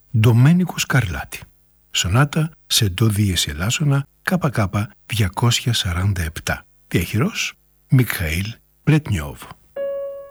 Ντομένικο Σκαρλάτη. Σονάτα σε ντο δίεση ελάσσονα ΚΚ 247. Διαχειρός Μιχαήλ Πλετνιόβ.